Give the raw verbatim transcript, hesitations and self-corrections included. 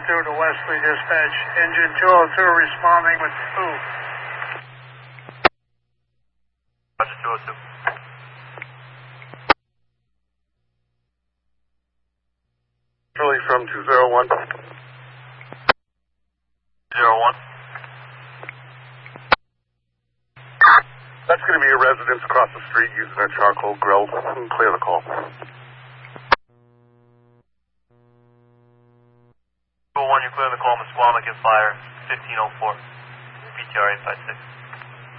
two to Wesley Dispatch. Engine two oh two responding with two. Roger, two oh two. Charlie from two oh one. Zero one. That's going to be a residence across the street using a charcoal grill. Clear the call. two oh one, you're clearing the call. Misquamish and fire fifteen oh four. P T R eight five six.